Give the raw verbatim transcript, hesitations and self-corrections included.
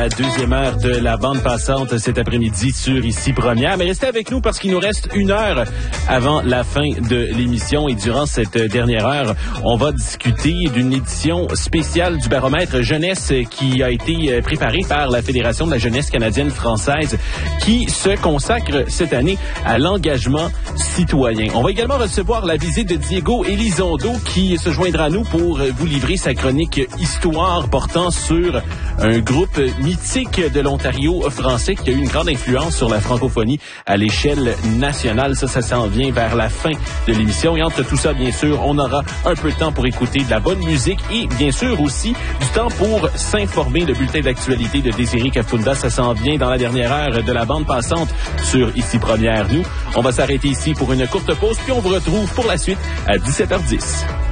la deuxième heure de la bande passante cet après-midi sur Ici Première. Mais restez avec nous parce qu'il nous reste une heure avant la fin de l'émission. Et durant cette dernière heure, on va discuter d'une édition spéciale du baromètre jeunesse qui a été préparée par la Fédération de la jeunesse canadienne-française qui se consacre cette année à l'engagement citoyen. On va également recevoir la visite de Diego Elizondo qui se joindra à nous pour vous livrer sa chronique Histoire portant sur un groupe mythique de l'Ontario français qui a eu une grande influence sur la francophonie à l'échelle nationale. Ça, ça s'en vient vers la fin de l'émission. Et entre tout ça, bien sûr, on aura un peu de temps pour écouter de la bonne musique et bien sûr aussi du temps pour s'informer. Le bulletin d'actualité de Désiré Kafunda, ça s'en vient dans la dernière heure de la bande passante sur Ici Première. Nous, on va s'arrêter ici pour une courte pause puis on vous retrouve pour la suite à dix-sept heures dix.